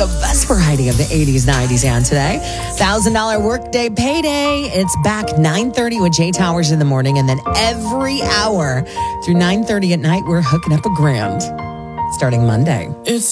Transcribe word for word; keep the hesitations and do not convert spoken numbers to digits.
the best variety of the eighties, nineties, and today. one thousand dollars workday payday. It's back nine thirty with Jay Towers in the morning. And then every hour through nine thirty at night, we're hooking up a grand starting Monday. It's